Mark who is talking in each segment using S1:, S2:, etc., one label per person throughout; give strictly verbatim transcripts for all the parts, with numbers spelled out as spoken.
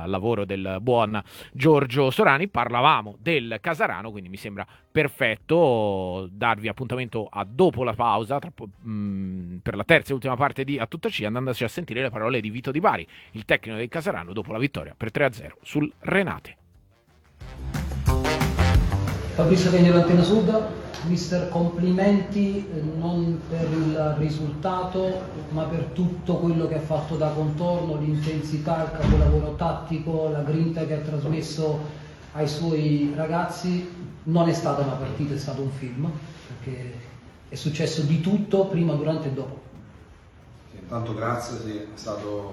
S1: al lavoro del buon Giorgio Sorani. Parlavamo del Casarano, quindi mi sembra perfetto darvi appuntamento a dopo la pausa tra, mh, per la terza e ultima parte di A Tutta C, andandoci a sentire le parole di Vito Di Bari, il tecnico del Casarano, dopo la vittoria per tre a zero sul Renate.
S2: Fabrizio Tegno, Antena Sud. Mister, complimenti non per il risultato ma per tutto quello che ha fatto da contorno, l'intensità, il capolavoro tattico, la grinta che ha trasmesso ai suoi ragazzi. Non è stata una partita, è stato un film, perché è successo di tutto prima, durante e dopo.
S3: Sì, intanto grazie, sì, è stato...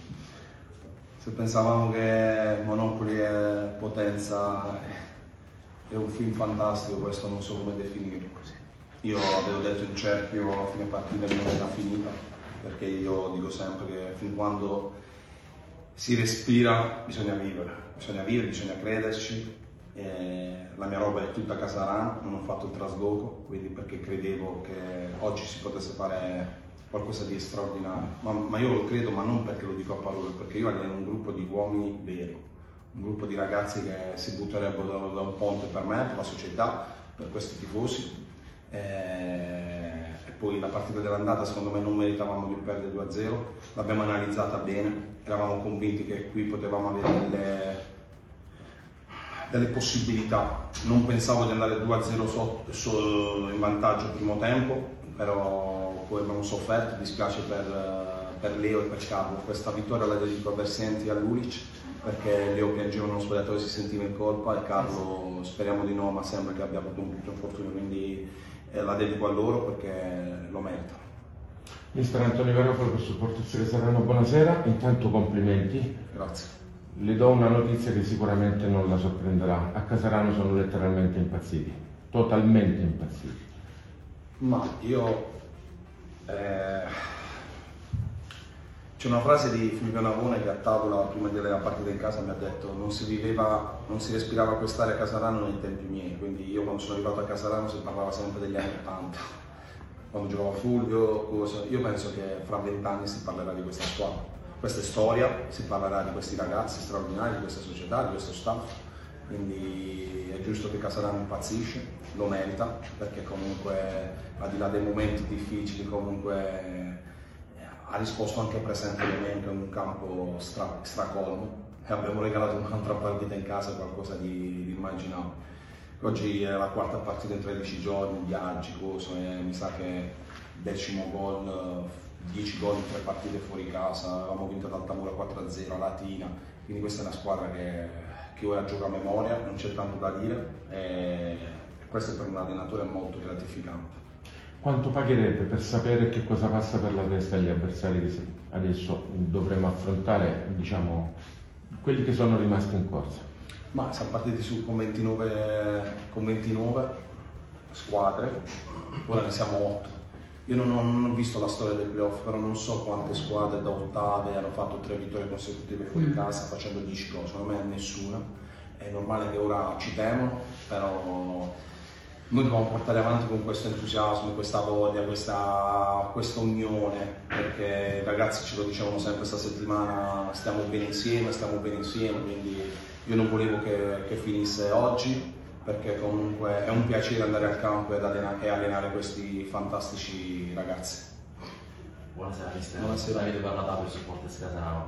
S3: Se pensavamo che Monopoli è potenza... È un film fantastico, questo non so come definirlo. Io avevo detto in cerchio a fine partita che non era finita, perché io dico sempre che fin quando si respira bisogna vivere, bisogna vivere, bisogna crederci. E la mia roba è tutta Casarano, non ho fatto il trasloco, quindi perché credevo che oggi si potesse fare qualcosa di straordinario. Ma, ma io lo credo, ma non perché lo dico a parole, perché io alleno un gruppo di uomini veri. Un gruppo di ragazzi che si butterebbero da, da un ponte per me, per la società, per questi tifosi. E, e poi la partita dell'andata secondo me non meritavamo di perdere due a zero, l'abbiamo analizzata bene, eravamo convinti che qui potevamo avere delle, delle possibilità. Non pensavo di andare due a zero so, so, in vantaggio il primo tempo, però poi abbiamo sofferto, mi dispiace per, per Leo e per Carlo. Questa vittoria la dedico a Versienti e a Lulic, perché Leo piangeva nello spogliatoio, si sentiva in colpa, e Carlo speriamo di no, ma sembra che abbia avuto un brutto infortunio, quindi eh, la dedico a loro perché lo meritano.
S4: Mister Antonio Garofalo per Supporters Casarano, buonasera, intanto complimenti.
S3: Grazie.
S4: Le do una notizia che sicuramente non la sorprenderà, a Casarano sono letteralmente impazziti, totalmente impazziti.
S3: Ma io... Eh... C'è una frase di Fulvio Navone che a tavola prima della partita in casa mi ha detto: non si viveva, non si respirava quest'area a Casarano nei tempi miei, quindi io quando sono arrivato a Casarano si parlava sempre degli anni ottanta, quando giocava Fulvio, cosa. Io penso che fra vent'anni si parlerà di questa squadra, questa è storia, si parlerà di questi ragazzi straordinari, di questa società, di questo staff, quindi è giusto che Casarano impazzisce, lo merita, perché comunque al di là dei momenti difficili comunque ha risposto anche presentemente in un campo stra, stracolmo, e abbiamo regalato un'altra partita in casa, qualcosa di, di immaginabile. Oggi è la quarta partita in tredici giorni, viaggi, cose, e mi sa che decimo gol, dieci gol in tre partite fuori casa, avevamo vinto ad Altamura quattro a zero, a Latina, quindi questa è una squadra che, che ora gioca a memoria, non c'è tanto da dire, e questo per un allenatore è molto gratificante.
S4: Quanto pagherebbe per sapere che cosa passa per la testa agli avversari che adesso dovremo affrontare, diciamo, quelli che sono rimasti in corsa?
S3: Ma siamo partiti su con ventinove, con ventinove squadre, ora ne siamo otto. Io non ho, non ho visto la storia del playoff, però non so quante squadre da ottave hanno fatto tre vittorie consecutive fuori casa facendo dieci gol, secondo me nessuna. È normale che ora ci temono, però noi dobbiamo portare avanti con questo entusiasmo, questa voglia, questa, questa unione, perché i ragazzi ce lo dicevano sempre questa settimana, stiamo bene insieme, stiamo bene insieme, quindi io non volevo che, che finisse oggi, perché comunque è un piacere andare al campo ed allenare, e allenare questi fantastici ragazzi.
S5: Buonasera mister,
S3: Buonasera.
S5: avete parlato del Supporters Casarano.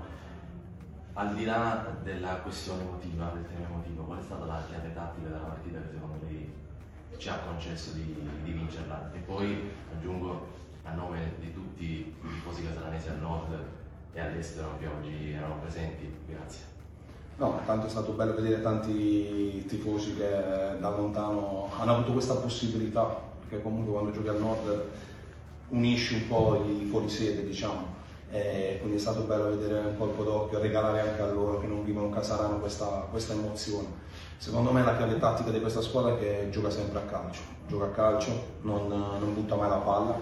S5: Al di là della questione emotiva, del tema emotivo, qual è stata la chiave tattica della partita che secondo lei ci ha concesso di, di vincerla? E poi aggiungo, a nome di tutti i tifosi casaranesi al nord e all'estero che oggi erano presenti, grazie.
S3: No, tanto è stato bello vedere tanti tifosi che da lontano hanno avuto questa possibilità, perché comunque quando giochi al nord unisci un po' i fuorisede, diciamo, e quindi è stato bello vedere un colpo d'occhio, regalare anche a loro che non vivono Casarano questa, questa emozione. Secondo me la chiave tattica di questa squadra è che gioca sempre a calcio, gioca a calcio, non, non butta mai la palla,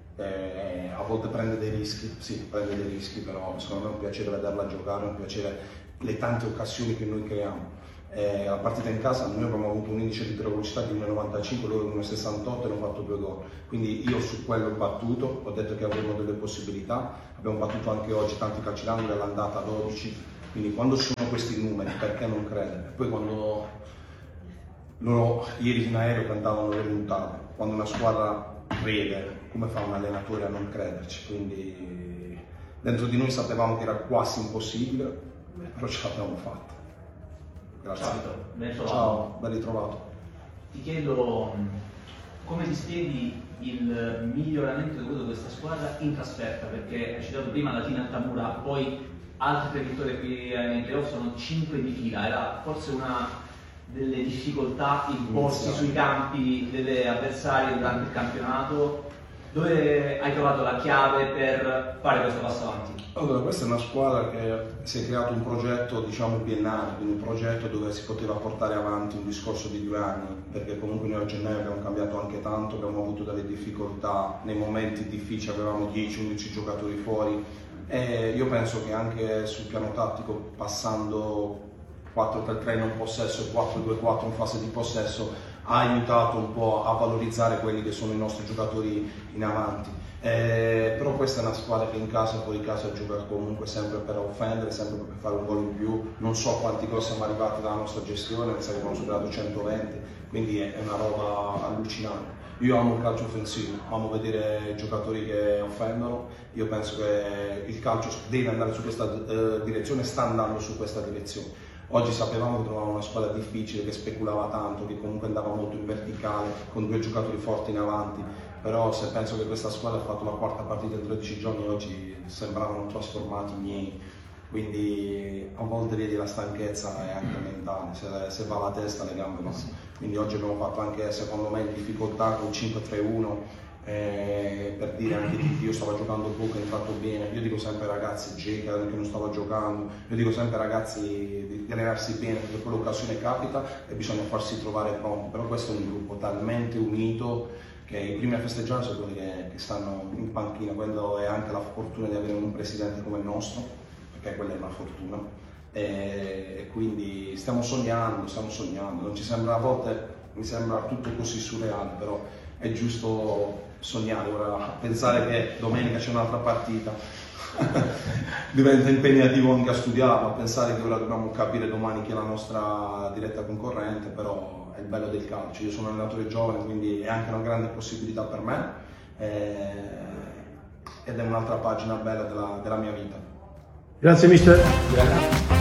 S3: e a volte prende dei rischi, sì, prende dei rischi, però secondo me è un piacere vederla giocare, è un piacere le tante occasioni che noi creiamo. Eh, la partita in casa noi abbiamo avuto un indice di tiro velocità di uno virgola novantacinque, loro uno virgola sessantotto e hanno fatto due gol, quindi io su quello ho battuto, ho detto che avremmo delle possibilità, abbiamo battuto anche oggi tanti calci d'angolo, all'andata dodici, Quindi quando ci sono questi numeri, perché non credere? Poi quando loro ieri in aereo cantavano le rimontate, quando una squadra crede, come fa un allenatore a non crederci? Quindi dentro di noi sapevamo che era quasi impossibile, però ce l'abbiamo fatta. Grazie.
S6: Ciao, ben trovato.
S3: Ciao, ben ritrovato.
S6: Ti chiedo come ti spieghi il miglioramento dovuto di questa squadra in trasferta, perché hai citato prima Latina Altamura, poi altre tre vittorie qui nei playoff, sono cinque di fila, era forse una delle difficoltà imposte sui campi delle avversarie durante il campionato. Dove hai trovato la chiave per fare questo passo avanti?
S3: Allora, questa è una squadra che si è creato un progetto, diciamo, biennale, quindi un progetto dove si poteva portare avanti un discorso di due anni, perché comunque noi a gennaio abbiamo cambiato anche tanto, abbiamo avuto delle difficoltà, nei momenti difficili avevamo dieci undici giocatori fuori, e io penso che anche sul piano tattico, passando quattro tre tre in un possesso e quattro due quattro in fase di possesso, ha aiutato un po' a valorizzare quelli che sono i nostri giocatori in avanti. Eh, però questa è una squadra che in casa e fuori casa gioca comunque sempre per offendere, sempre per fare un gol in più. Non so quanti gol siamo arrivati dalla nostra gestione, mi sa che abbiamo superato centoventi, quindi è una roba allucinante. Io amo il calcio offensivo, amo vedere giocatori che offendono, io penso che il calcio deve andare su questa eh, direzione, sta andando su questa direzione. Oggi sapevamo che trovavamo una squadra difficile, che speculava tanto, che comunque andava molto in verticale, con due giocatori forti in avanti, però se penso che questa squadra ha fatto la quarta partita in tredici giorni, oggi sembravano trasformati i miei, quindi a volte vedi la stanchezza è anche mentale, se, se va la testa le gambe no. Quindi oggi abbiamo fatto anche, secondo me, in difficoltà con cinque tre uno, Eh, per dire anche che io stavo giocando poco e ho fatto bene. Io dico sempre ragazzi, Geca che non stava giocando, io dico sempre ragazzi di, di allenarsi bene, perché quell'occasione capita e bisogna farsi trovare pronti. Però questo è un gruppo talmente unito che i primi a festeggiare sono quelli che, che stanno in panchina. Quello è anche la fortuna di avere un presidente come il nostro, perché quella è una fortuna, e, e quindi stiamo sognando, stiamo sognando, non ci sembra, a volte mi sembra tutto così surreale, però è giusto sognare. Ora pensare che domenica c'è un'altra partita diventa impegnativo anche a studiarlo, a pensare che ora dobbiamo capire domani chi è la nostra diretta concorrente, però è il bello del calcio. Io sono un allenatore giovane, quindi è anche una grande possibilità per me eh, ed è un'altra pagina bella della, della mia vita.
S7: Grazie mister.
S1: Grazie.